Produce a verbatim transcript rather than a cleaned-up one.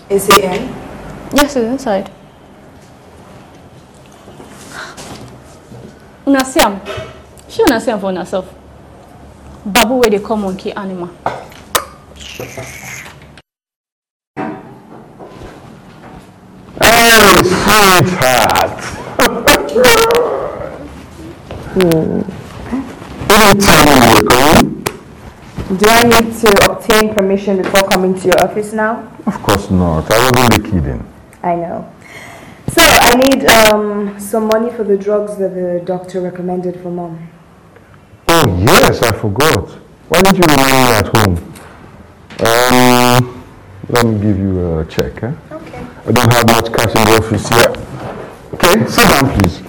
Is he in? Yes, he's inside. Una see am. She una see am for herself. Babu where they call monkey animal. Hey, sweetheart. hmm. Anytime you're coming. Do I need to obtain permission before coming to your office now? Of course not. I wasn't kidding. I know. So I need um, some money for the drugs that the doctor recommended for Mom. Oh yes, I forgot. Why didn't you remind me at home? Um, let me give you a check. Eh? Okay. I don't have much cash in the office yet. Okay, sit down please.